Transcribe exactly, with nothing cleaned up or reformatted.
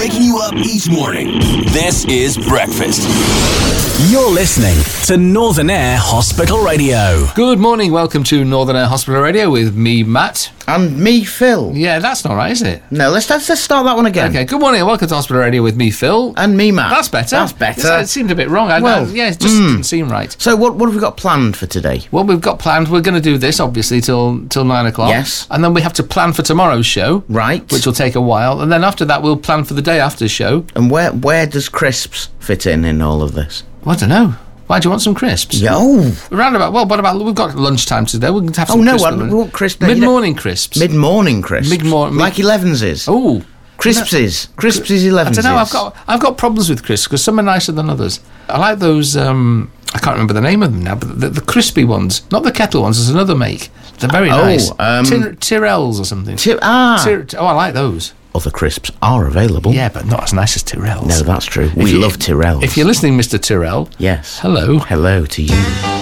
waking you up each morning. This is Breakfast. You're listening to Northern Air Hospital Radio. Good morning, welcome to Northern Air Hospital Radio with me, Matt. And me, Phil. Yeah, that's not right, is it? No, let's, let's, let's start that one again. Okay, good morning and welcome to Hospital Radio with me, Phil. And me, Matt. That's better. That's better. It seemed a bit wrong. I, Well, I, yeah, it just mm. didn't seem right. So what, what have we got planned for today? Well, we've got planned, we're going to do this, obviously, till till nine o'clock. Yes. And then we have to plan for tomorrow's show. Right. Which will take a while. And then after that, we'll plan for the day after the show. And where where does crisps fit in in all of this? Well, I don't know. Why do you want some crisps? Yeah, oh. Around about, well, what about, we've got lunchtime today. We can have some Oh, no, crisps. I want crisps. No, you Mid-morning crisps. Mid-morning crisps. Mid-morning. Like Elevens is. Oh. Crispsies. Crispsies Elevens I don't know, is. I've got I've got problems with crisps because some are nicer than others. I like those, um, I can't remember the name of them now, but the, the crispy ones, not the kettle ones, there's another make. They're very Oh, nice. um, Tyr- Tyrrells or something. Ty- ah. Tyr- oh, I like those. Other crisps are available. Yeah, but not as nice as Tyrrells. No, that's true. If We you- love Tyrrells. If you're listening, Mister Tyrrell. Yes. Hello. Hello to you.